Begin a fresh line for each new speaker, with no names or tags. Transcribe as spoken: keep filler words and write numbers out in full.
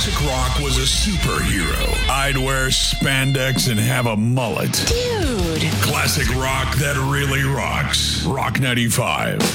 classic rock was a superhero, I'd wear spandex and have a mullet.
Dude.
Classic rock that really rocks. Rock ninety-five.